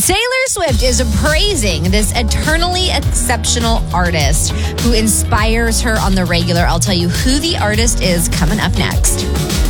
Taylor Swift is praising this eternally exceptional artist who inspires her on the regular. I'll tell you who the artist is coming up next.